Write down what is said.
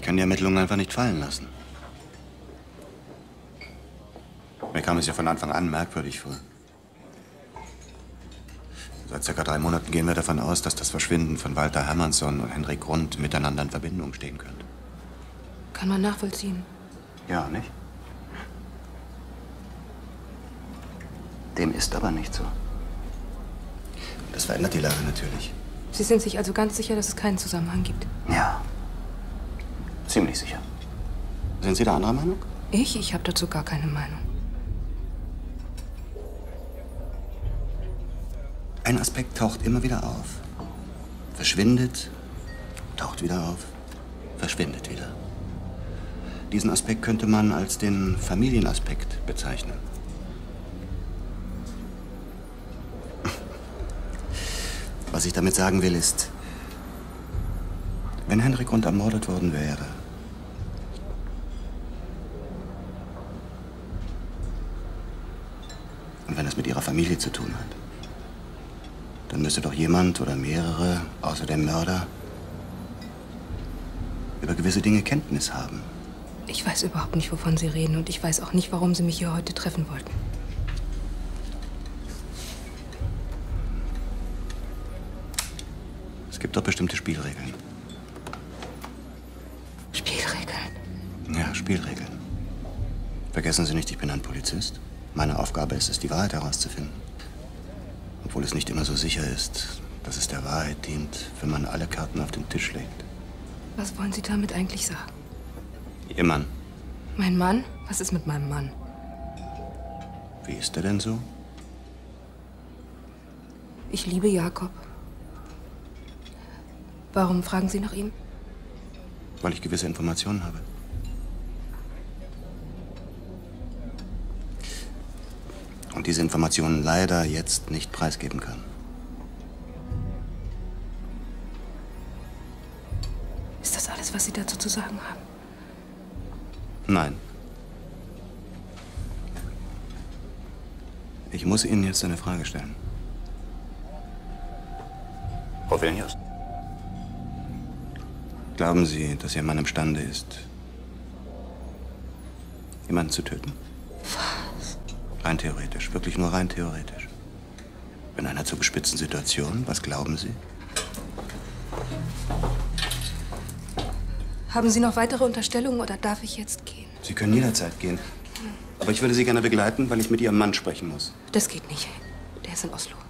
kann die Ermittlungen einfach nicht fallen lassen. Mir kam es ja von Anfang an merkwürdig vor. Seit ca. 3 Monaten gehen wir davon aus, dass das Verschwinden von Walter Hermannsson und Henrik Grund miteinander in Verbindung stehen könnte. Kann man nachvollziehen. Ja, nicht? Dem ist aber nicht so. Das verändert die Lage natürlich. Sie sind sich also ganz sicher, dass es keinen Zusammenhang gibt? Ja. Ziemlich sicher. Sind Sie da anderer Meinung? Ich habe dazu gar keine Meinung. Ein Aspekt taucht immer wieder auf. Verschwindet, taucht wieder auf, verschwindet wieder. Diesen Aspekt könnte man als den Familienaspekt bezeichnen. Was ich damit sagen will, ist, wenn Henrik Grund ermordet worden wäre, und wenn es mit ihrer Familie zu tun hat, dann müsste doch jemand oder mehrere, außer dem Mörder, über gewisse Dinge Kenntnis haben. Ich weiß überhaupt nicht, wovon Sie reden, und ich weiß auch nicht, warum Sie mich hier heute treffen wollten. Es gibt doch bestimmte Spielregeln. Spielregeln? Ja, Spielregeln. Vergessen Sie nicht, ich bin ein Polizist. Meine Aufgabe ist es, die Wahrheit herauszufinden. Obwohl es nicht immer so sicher ist, dass es der Wahrheit dient, wenn man alle Karten auf den Tisch legt. Was wollen Sie damit eigentlich sagen? Ihr Mann. Mein Mann? Was ist mit meinem Mann? Wie ist er denn so? Ich liebe Jakob. Warum fragen Sie nach ihm? Weil ich gewisse Informationen habe. Und diese Informationen leider jetzt nicht preisgeben kann. Ist das alles, was Sie dazu zu sagen haben? Nein. Ich muss Ihnen jetzt eine Frage stellen. Frau Wilnius? Glauben Sie, dass Ihr Mann imstande ist, jemanden zu töten? Was? Rein theoretisch, wirklich nur rein theoretisch. In einer zu bespitzten Situation, was glauben Sie? Haben Sie noch weitere Unterstellungen oder darf ich jetzt gehen? Sie können jederzeit gehen. Aber ich würde Sie gerne begleiten, weil ich mit Ihrem Mann sprechen muss. Das geht nicht. Der ist in Oslo.